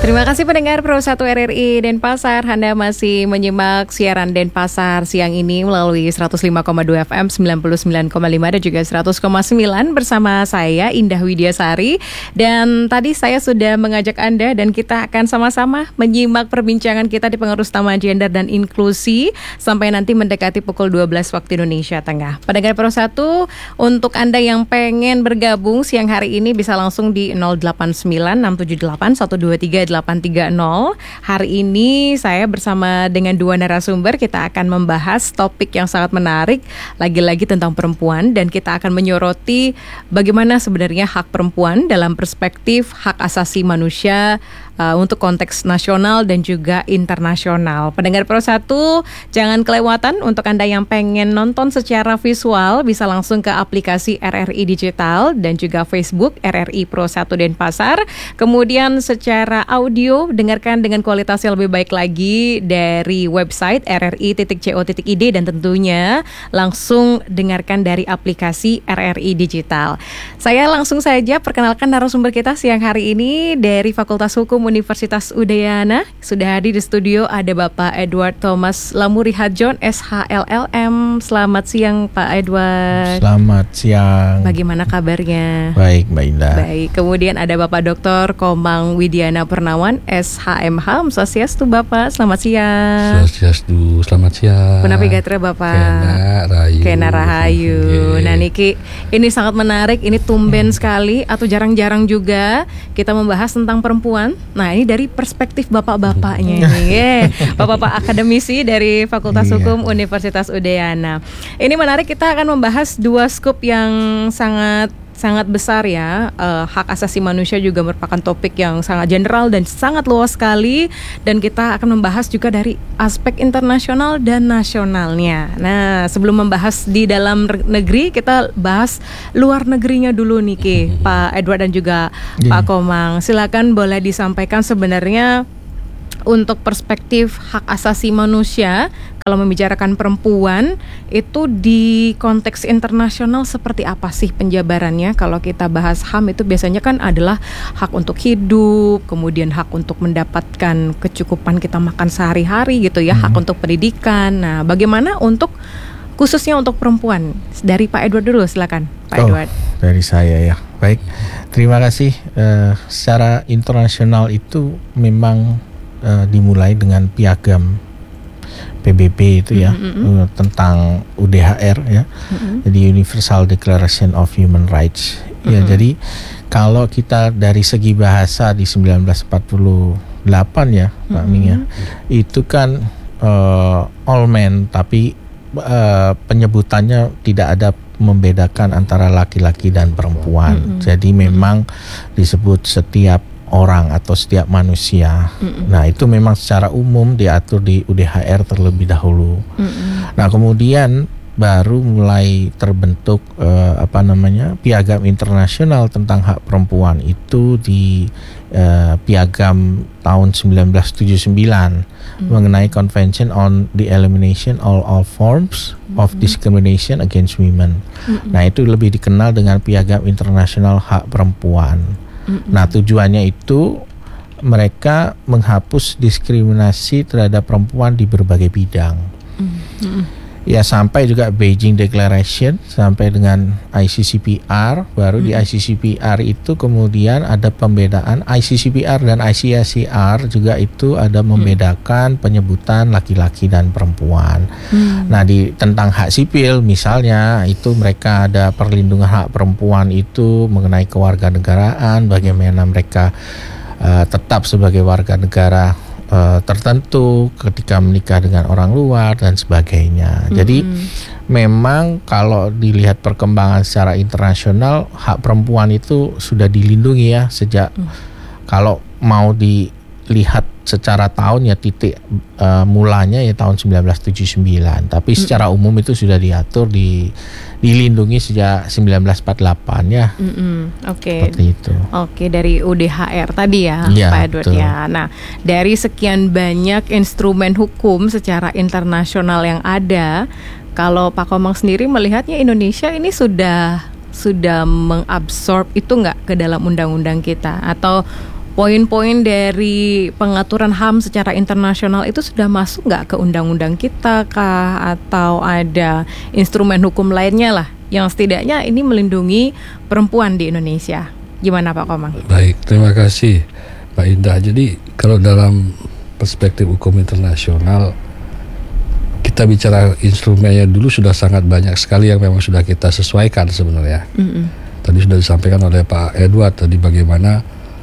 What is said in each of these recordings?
Terima kasih pendengar Pro 1 RRI Denpasar. Anda masih menyimak siaran Denpasar siang ini melalui 105,2 FM, 99,5 dan juga 100,9 bersama saya Indah Widiasari. Dan tadi saya sudah mengajak Anda dan kita akan sama-sama menyimak perbincangan kita di Pengurus Utama Gender dan Inklusi sampai nanti mendekati pukul 12 waktu Indonesia Tengah. Pendengar Pro 1, untuk Anda yang pengen bergabung siang hari ini bisa langsung di 089678123830. Hari ini saya bersama dengan dua narasumber, kita akan membahas topik yang sangat menarik, lagi-lagi tentang perempuan, dan kita akan menyoroti bagaimana sebenarnya hak perempuan dalam perspektif hak asasi manusia untuk konteks nasional dan juga internasional. Pendengar Pro 1, jangan kelewatan untuk Anda yang pengen nonton secara visual bisa langsung ke aplikasi RRI Digital dan juga Facebook RRI Pro 1 Denpasar. Kemudian secara audio dengarkan dengan kualitas yang lebih baik lagi dari website rri.co.id dan tentunya langsung dengarkan dari aplikasi RRI Digital. Saya langsung saja perkenalkan narasumber kita siang hari ini dari Fakultas Hukum Universitas Udayana. Sudah hadir di studio ada Bapak Edward Thomas Lamuri Hadjon, SHLLM. Selamat siang Pak Edward. Selamat siang. Bagaimana kabarnya? Baik Mbak Indah. Baik. Kemudian ada Bapak Dr. Komang Widiana Pernawan, SHMH. Swastiastu Bapak. Selamat siang. Swastiastu. Selamat siang. Punapi gatra Bapak. Kena Rahayu. Nah Niki, ini sangat menarik. Ini tumben sekali atau jarang-jarang juga kita membahas tentang perempuan. Nah ini dari perspektif bapak-bapaknya ini, bapak-bapak akademisi dari Fakultas Hukum Universitas Udayana. Ini menarik, kita akan membahas dua skup yang sangat besar ya. Hak asasi manusia juga merupakan topik yang sangat general dan sangat luas sekali, dan kita akan membahas juga dari aspek internasional dan nasionalnya. Nah sebelum membahas di dalam negeri, kita bahas luar negerinya dulu nih Pak Edward dan juga Pak Komang. Silakan boleh disampaikan sebenarnya untuk perspektif hak asasi manusia, kalau membicarakan perempuan itu di konteks internasional seperti apa sih penjabarannya? Kalau kita bahas HAM itu biasanya kan adalah hak untuk hidup, kemudian hak untuk mendapatkan kecukupan kita makan sehari-hari gitu ya, hak untuk pendidikan. Nah, bagaimana untuk khususnya untuk perempuan? Dari Pak Edward dulu, silakan Pak Edward. Dari saya ya. Baik, terima kasih. Secara internasional itu memang dimulai dengan piagam PBB itu ya, tentang UDHR ya, jadi Universal Declaration of Human Rights. Ya, jadi kalau kita dari segi bahasa di 1948 ya, Pak Ming ya, itu kan all men, tapi penyebutannya tidak ada membedakan antara laki-laki dan perempuan. Jadi memang disebut setiap orang atau setiap manusia. Nah itu memang secara umum diatur di UDHR terlebih dahulu. Nah kemudian baru mulai terbentuk piagam internasional tentang hak perempuan itu di piagam tahun 1979 mengenai Convention on the Elimination of all forms of discrimination against women. Nah itu lebih dikenal dengan piagam internasional hak perempuan. Nah tujuannya itu mereka menghapus diskriminasi terhadap perempuan di berbagai bidang. Ya sampai juga Beijing Declaration sampai dengan ICCPR, baru di ICCPR itu kemudian ada pembedaan ICCPR dan ICSCR juga itu ada membedakan penyebutan laki-laki dan perempuan. Nah di tentang hak sipil misalnya itu mereka ada perlindungan hak perempuan itu mengenai kewarganegaraan, bagaimana mereka tetap sebagai warga negara tertentu ketika menikah dengan orang luar dan sebagainya. Jadi memang kalau dilihat perkembangan secara internasional hak perempuan itu sudah dilindungi ya sejak kalau mau dilihat secara tahun ya titik mulanya ya tahun 1979, tapi secara umum itu sudah diatur dilindungi sejak 1948 ya. Oke. Seperti itu. Oke, dari UDHR tadi ya, Pak Edward betul. ya. Nah, dari sekian banyak instrumen hukum secara internasional yang ada, kalau Pak Komang sendiri melihatnya Indonesia ini sudah mengabsorb itu nggak ke dalam undang-undang kita, atau poin-poin dari pengaturan HAM secara internasional itu sudah masuk nggak ke undang-undang kita kah, atau ada instrumen hukum lainnya lah yang setidaknya ini melindungi perempuan di Indonesia? Gimana Pak Komang? Baik, terima kasih Pak Indah. Jadi kalau dalam perspektif hukum internasional, kita bicara instrumennya dulu sudah sangat banyak sekali yang memang sudah kita sesuaikan sebenarnya. Tadi sudah disampaikan oleh Pak Edward tadi bagaimana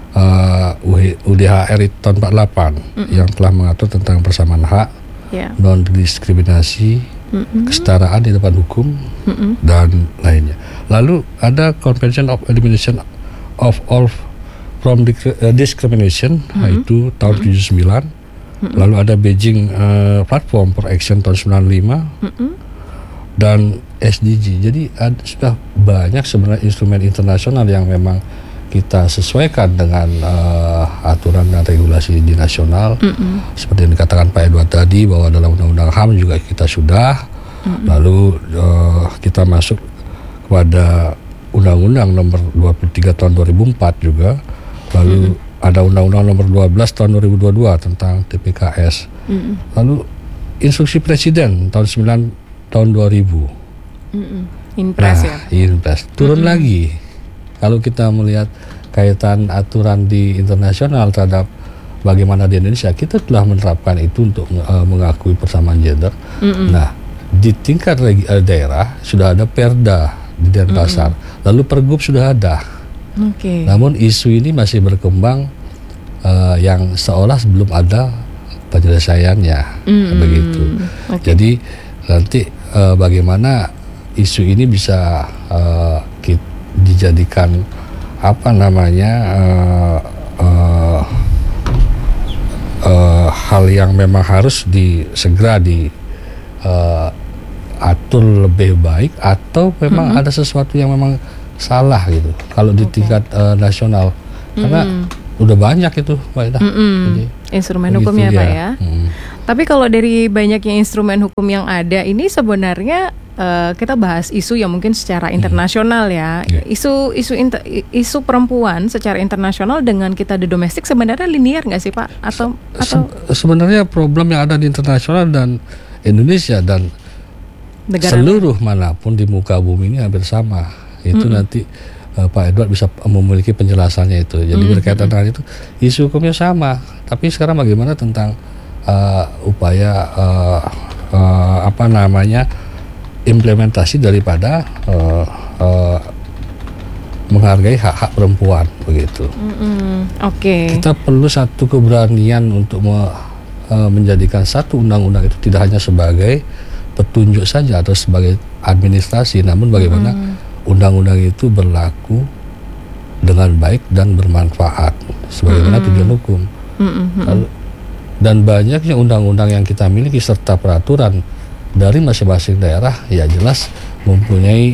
UDHR tahun 48 yang telah mengatur tentang persamaan hak, non-diskriminasi, kesetaraan di depan hukum, dan lainnya. Lalu ada Convention of Elimination of All from Discrimination, itu tahun 79. Lalu ada Beijing Platform for Action tahun 95, dan SDG. Jadi sudah banyak sebenarnya instrumen internasional yang memang kita sesuaikan dengan aturan dan regulasi di nasional. Seperti yang dikatakan Pak Edward tadi, bahwa dalam Undang-Undang HAM juga kita sudah. Lalu kita masuk kepada Undang-Undang nomor 23 tahun 2004 juga. Lalu ada Undang-Undang nomor 12 tahun 2022 tentang TPKS. Lalu Instruksi Presiden tahun 9 tahun 2000. Inpres ya? Inpres. Turun lagi. Kalau kita melihat kaitan aturan di internasional terhadap bagaimana di Indonesia, kita telah menerapkan itu untuk mengakui persamaan gender. Nah, di tingkat daerah sudah ada Perda di Denpasar, lalu Pergub sudah ada. Namun isu ini masih berkembang yang seolah belum ada penyelesaiannya, begitu. Jadi nanti bagaimana isu ini bisa dijadikan apa namanya hal yang memang harus segera diatur lebih baik, atau memang ada sesuatu yang memang salah gitu kalau di tingkat nasional, karena udah banyak itu Pak Ida. Instrumen hukumnya Pak ya. Tapi kalau dari banyaknya instrumen hukum yang ada ini sebenarnya kita bahas isu yang mungkin secara internasional ya. Isu perempuan secara internasional dengan kita di domestik sebenarnya linear nggak sih Pak? Atau sebenarnya problem yang ada di internasional dan Indonesia dan negara seluruh manapun di muka bumi ini hampir sama. Itu nanti Pak Edward bisa memiliki penjelasannya itu. Jadi berkaitan dengan itu, isu hukumnya sama. Tapi sekarang bagaimana tentang upaya implementasi daripada menghargai hak-hak perempuan, begitu. Kita perlu satu keberanian untuk menjadikan satu undang-undang itu tidak hanya sebagai petunjuk saja atau sebagai administrasi, namun bagaimana undang-undang itu berlaku dengan baik dan bermanfaat sebagaimana tujuan hukum. Dan banyaknya undang-undang yang kita miliki serta peraturan dari masing-masing daerah ya jelas mempunyai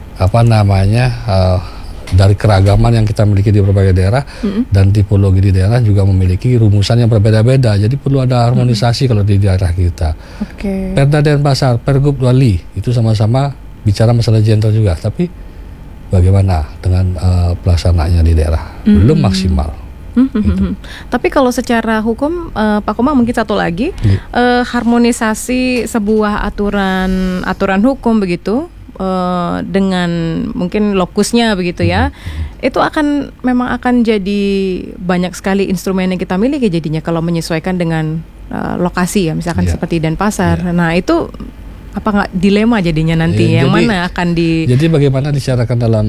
dari keragaman yang kita miliki di berbagai daerah, dan tipologi di daerah juga memiliki rumusan yang berbeda-beda. Jadi perlu ada harmonisasi kalau di daerah kita. Perda Denpasar, Pergub Wali itu sama-sama bicara masalah gender juga, tapi bagaimana dengan pelaksanaannya di daerah belum maksimal. Gitu. Tapi kalau secara hukum Pak Komang mungkin satu lagi, harmonisasi sebuah aturan hukum begitu dengan mungkin lokusnya begitu ya, itu memang akan jadi banyak sekali instrumen yang kita miliki jadinya kalau menyesuaikan dengan lokasi ya, misalkan seperti Denpasar. Nah itu apa nggak dilema jadinya nanti yang mana akan Jadi bagaimana disyaratkan dalam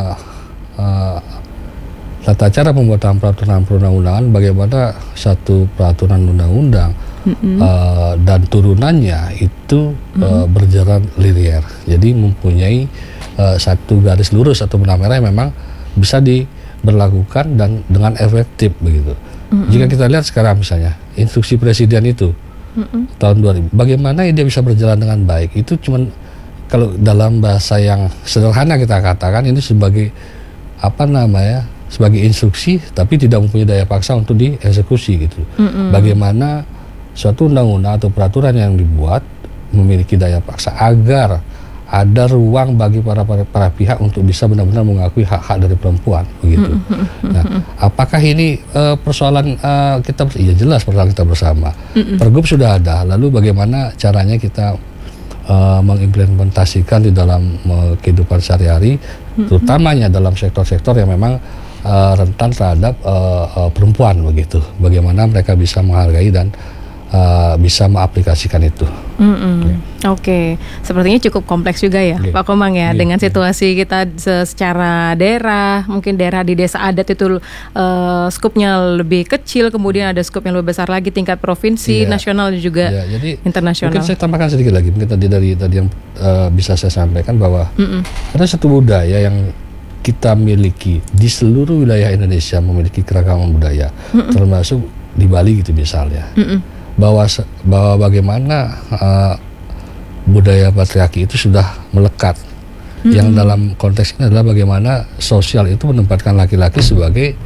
tata cara pembuatan peraturan perundang-undangan, bagaimana satu peraturan undang-undang dan turunannya itu berjalan linear. Jadi mempunyai satu garis lurus atau benang merah yang memang bisa diberlakukan dan dengan efektif begitu. Jika kita lihat sekarang misalnya instruksi presiden itu tahun 2000, bagaimana dia bisa berjalan dengan baik, itu cuman kalau dalam bahasa yang sederhana kita katakan ini sebagai sebagai instruksi tapi tidak mempunyai daya paksa untuk dieksekusi gitu. Bagaimana suatu undang-undang atau peraturan yang dibuat memiliki daya paksa agar ada ruang bagi para pihak untuk bisa benar-benar mengakui hak-hak dari perempuan begitu. Nah, apakah ini persoalan kita? Iya jelas persoalan kita bersama. Pergub sudah ada, lalu bagaimana caranya kita mengimplementasikan di dalam kehidupan sehari-hari, terutamanya dalam sektor-sektor yang memang rentan terhadap perempuan begitu. Bagaimana mereka bisa menghargai dan bisa mengaplikasikan itu. Oke, sepertinya cukup kompleks juga ya, Pak Komang ya, dengan situasi kita secara daerah, mungkin daerah di desa adat itu skupnya lebih kecil, kemudian ada skup yang lebih besar lagi tingkat provinsi, nasional juga jadi, internasional. Mungkin saya tambahkan sedikit lagi, mungkin dari yang bisa saya sampaikan bahwa ada satu budaya yang kita miliki di seluruh wilayah Indonesia, memiliki keragaman budaya, termasuk di Bali gitu misalnya. Bahwa bagaimana budaya patriarki itu sudah melekat. Yang dalam konteks ini adalah bagaimana sosial itu menempatkan laki-laki sebagai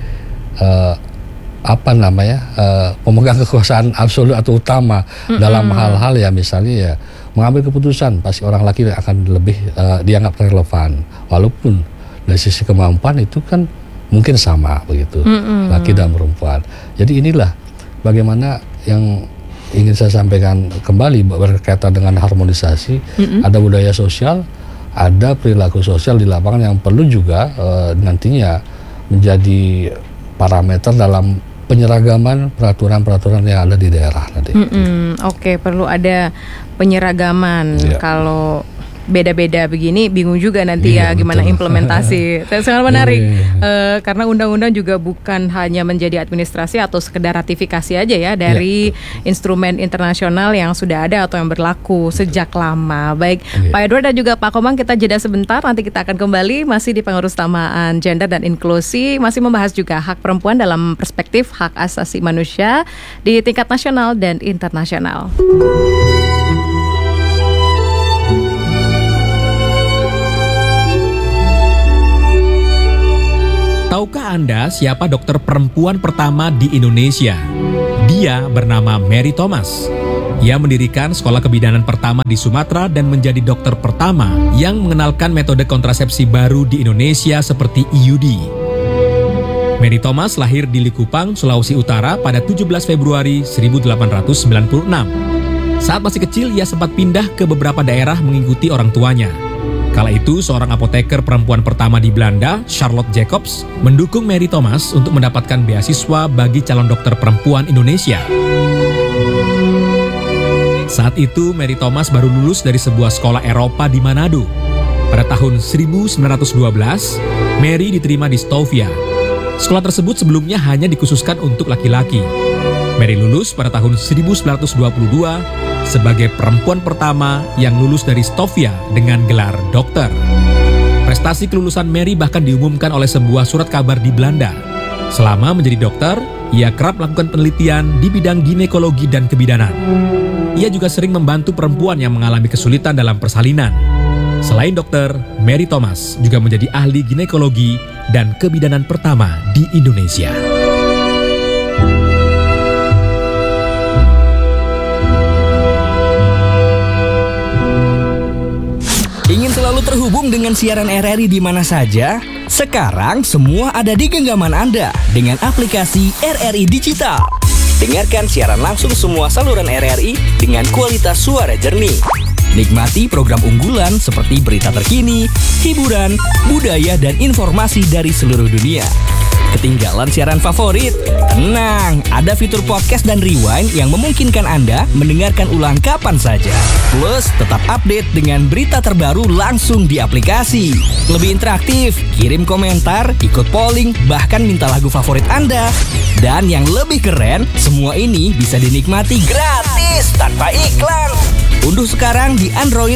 pemegang kekuasaan absolut atau utama dalam hal-hal ya, misalnya ya mengambil keputusan, pasti orang laki akan lebih dianggap relevan, walaupun dari sisi kemampuan itu kan mungkin sama begitu, laki dan perempuan. Jadi inilah bagaimana yang ingin saya sampaikan kembali berkaitan dengan harmonisasi. Ada budaya sosial, ada perilaku sosial di lapangan yang perlu juga nantinya menjadi parameter dalam penyeragaman peraturan-peraturan yang ada di daerah nanti. Oke, perlu ada penyeragaman. Kalau beda-beda begini bingung juga nanti gimana implementasi. Sangat menarik karena undang-undang juga bukan hanya menjadi administrasi atau sekedar ratifikasi aja ya dari instrumen internasional yang sudah ada atau yang berlaku sejak lama. Baik, Pak Edward dan juga Pak Komang, kita jeda sebentar, nanti kita akan kembali masih di Pengurus Utamaan Gender dan Inklusi, masih membahas juga hak perempuan dalam perspektif hak asasi manusia di tingkat nasional dan internasional. Tahukah Anda siapa dokter perempuan pertama di Indonesia? Dia bernama Mary Thomas. Ia mendirikan sekolah kebidanan pertama di Sumatera dan menjadi dokter pertama yang mengenalkan metode kontrasepsi baru di Indonesia seperti IUD. Mary Thomas lahir di Likupang, Sulawesi Utara pada 17 Februari 1896. Saat masih kecil, ia sempat pindah ke beberapa daerah mengikuti orang tuanya. Kala itu, seorang apoteker perempuan pertama di Belanda, Charlotte Jacobs, mendukung Mary Thomas untuk mendapatkan beasiswa bagi calon dokter perempuan Indonesia. Saat itu, Mary Thomas baru lulus dari sebuah sekolah Eropa di Manado. Pada tahun 1912, Mary diterima di Stovia. Sekolah tersebut sebelumnya hanya dikhususkan untuk laki-laki. Mary lulus pada tahun 1922 sebagai perempuan pertama yang lulus dari Stovia dengan gelar dokter. Prestasi kelulusan Mary bahkan diumumkan oleh sebuah surat kabar di Belanda. Selama menjadi dokter, ia kerap melakukan penelitian di bidang ginekologi dan kebidanan. Ia juga sering membantu perempuan yang mengalami kesulitan dalam persalinan. Selain dokter, Mary Thomas juga menjadi ahli ginekologi dan kebidanan pertama di Indonesia. Ingin selalu terhubung dengan siaran RRI di mana saja? Sekarang semua ada di genggaman Anda dengan aplikasi RRI Digital. Dengarkan siaran langsung semua saluran RRI dengan kualitas suara jernih. Nikmati program unggulan seperti berita terkini, hiburan, budaya, dan informasi dari seluruh dunia. Ketinggalan siaran favorit? Tenang, ada fitur podcast dan rewind yang memungkinkan Anda mendengarkan ulang kapan saja. Plus, tetap update dengan berita terbaru langsung di aplikasi. Lebih interaktif, kirim komentar, ikut polling, bahkan minta lagu favorit Anda. Dan yang lebih keren, semua ini bisa dinikmati gratis tanpa iklan. Unduh sekarang di Android